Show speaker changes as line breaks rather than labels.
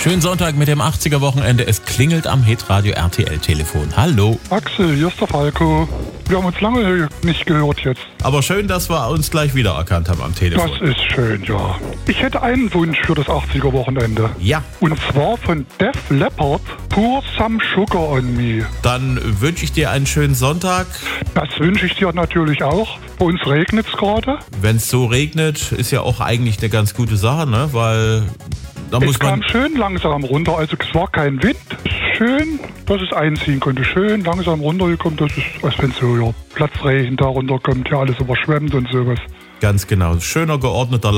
Schönen Sonntag mit dem 80er-Wochenende. Es klingelt am Hitradio RTL-Telefon. Hallo.
Axel, hier ist der Falco. Wir haben uns lange nicht gehört jetzt.
Aber schön, dass wir uns gleich wieder erkannt haben am Telefon.
Das ist schön, ja. Ich hätte einen Wunsch für das 80er-Wochenende.
Ja.
Und zwar von Def Leppard, Pour Some Sugar on Me.
Dann wünsche ich dir einen schönen Sonntag.
Das wünsche ich dir natürlich auch. Bei uns regnet es gerade.
Wenn es so regnet, ist ja auch eigentlich eine ganz gute Sache, ne? Weil da muss
Es kam
man...
schön langsam runter, also es war kein Wind. Schön, dass es einziehen konnte. Schön langsam runtergekommen, das ist, als wenn so ja, Platzregen da runterkommt, ja alles überschwemmt und sowas.
Ganz genau. Schöner, geordneter